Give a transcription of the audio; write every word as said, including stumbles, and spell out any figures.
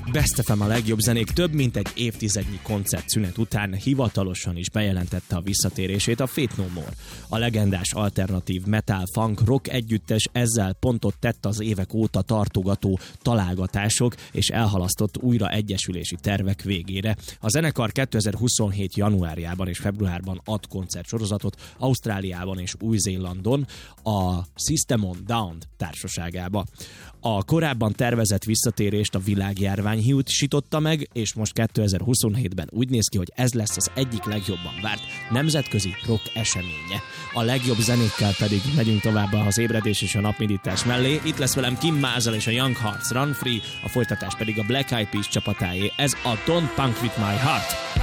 Best ef em a legjobb zenék több mint egy évtizednyi koncertszünet után hivatalosan is bejelentette a visszatérését a Faith No More. A legendás alternatív metal funk rock együttes ezzel pontot tett az évek óta tartogató találgatások és elhalasztott újra egyesülési tervek végére. A zenekar kétezer-huszonhét. januárjában és februárban ad koncertsorozatot Ausztráliában és Új-Zélandon a System of a Down társaságába. A korábban tervezett visszatérést a világjárvány hiúsította meg, és most kétezer-huszonhétben úgy néz ki, hogy ez lesz az egyik legjobban várt nemzetközi rock eseménye. A legjobb zenékkel pedig megyünk tovább az ébredés és a napmindítás mellé. Itt lesz velem Kim Mazel és a Young Hearts Run Free, a folytatás pedig a Black Eyed Peas csapatáé. Ez a Don't Punk With My Heart.